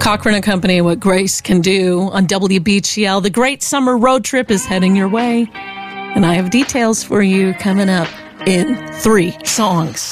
Cochran and Company, What Grace Can Do on WBGL. The great summer road trip is heading your way, and I have details for you coming up in 3 songs.